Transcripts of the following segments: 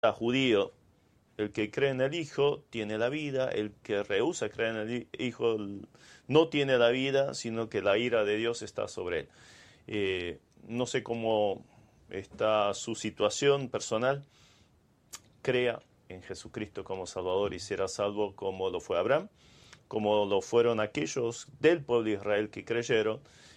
judío, el que cree en el Hijo tiene la vida, el que rehúsa creer en el Hijo no tiene la vida, sino que la ira de Dios está sobre él. No sé cómo está su situación personal, crea en Jesucristo como Salvador y será salvo como lo fue Abraham, como lo fueron aquellos del pueblo de Israel que creyeron,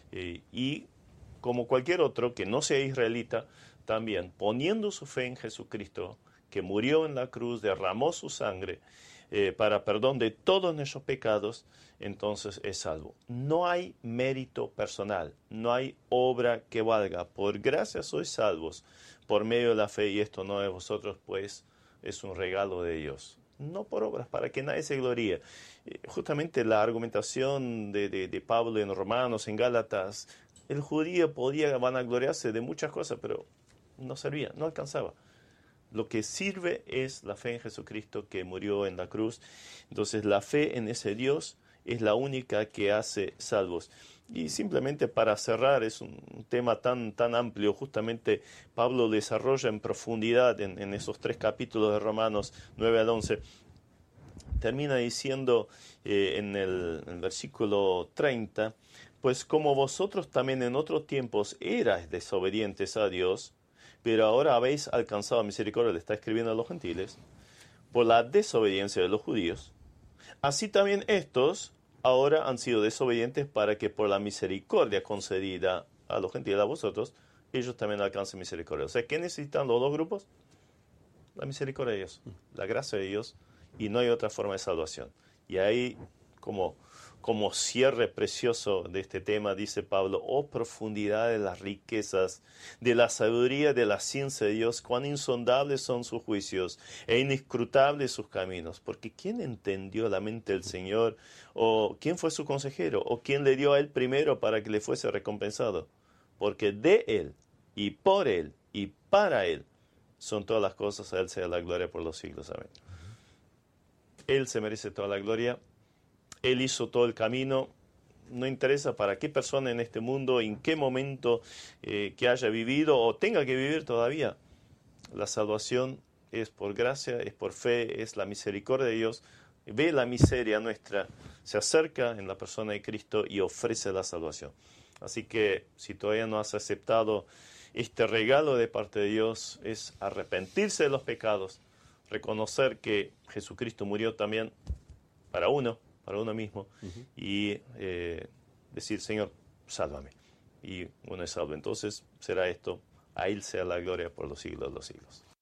y como cualquier otro que no sea israelita, también poniendo su fe en Jesucristo, que murió en la cruz, derramó su sangre para perdón de todos nuestros pecados, entonces es salvo. No hay mérito personal, no hay obra que valga. Por gracia sois salvos por medio de la fe, y esto no es vosotros, pues es un regalo de Dios. No por obras, para que nadie se gloríe. Justamente la argumentación de Pablo en Romanos, en Gálatas, el judío podía vanagloriarse de muchas cosas, pero no servía, no alcanzaba. Lo que sirve es la fe en Jesucristo que murió en la cruz. Entonces la fe en ese Dios es la única que hace salvos. Y simplemente para cerrar, es un tema tan amplio, justamente Pablo desarrolla en profundidad en esos 3 capítulos de Romanos 9 al 11. Termina diciendo en el versículo 30, pues como vosotros también en otros tiempos erais desobedientes a Dios, pero ahora habéis alcanzado misericordia, le está escribiendo a los gentiles, por la desobediencia de los judíos, así también estos ahora han sido desobedientes para que por la misericordia concedida a los gentiles, a vosotros, ellos también alcancen misericordia. O sea, ¿qué necesitan los dos grupos? La misericordia de Dios, la gracia de Dios, y no hay otra forma de salvación. Y ahí, como cierre precioso de este tema, dice Pablo, oh profundidad de las riquezas, de la sabiduría, de la ciencia de Dios, cuán insondables son sus juicios e inescrutables sus caminos. Porque ¿quién entendió la mente del Señor? ¿O quién fue su consejero? ¿O quién le dio a él primero para que le fuese recompensado? Porque de él, y por él, y para él, son todas las cosas, a él sea la gloria por los siglos. Amén. Él se merece toda la gloria. Él hizo todo el camino. No interesa para qué persona en este mundo, en qué momento que haya vivido o tenga que vivir todavía. La salvación es por gracia, es por fe, es la misericordia de Dios. Ve la miseria nuestra, se acerca en la persona de Cristo y ofrece la salvación. Así que si todavía no has aceptado este regalo de parte de Dios, es arrepentirse de los pecados, reconocer que Jesucristo murió también para uno mismo, y decir, Señor, sálvame. Y uno es salvo. Entonces será esto, a Él sea la gloria por los siglos de los siglos.